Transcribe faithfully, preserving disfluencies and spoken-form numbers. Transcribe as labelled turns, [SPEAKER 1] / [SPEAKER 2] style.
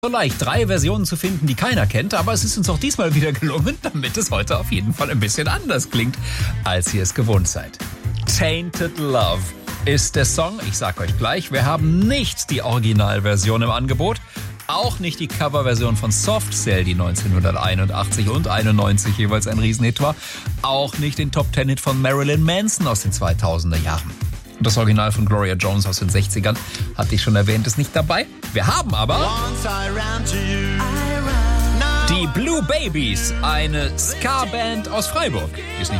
[SPEAKER 1] So leicht, drei Versionen zu finden, die keiner kennt, aber es ist uns auch diesmal wieder gelungen, damit es heute auf jeden Fall ein bisschen anders klingt, als ihr es gewohnt seid. Tainted Love ist der Song. Ich sag euch gleich, wir haben nicht die Originalversion im Angebot, auch nicht die Coverversion von Soft Cell, die neunzehnhunderteinundachtzig und einundneunzig jeweils ein Riesenhit war, auch nicht den Top-Ten-Hit von Marilyn Manson aus den zweitausender Jahren. Das Original von Gloria Jones aus den sechzigern, hatte ich schon erwähnt, ist nicht dabei. Wir haben aber die Blue Babies, eine Ska-Band aus Freiburg. Die ist nicht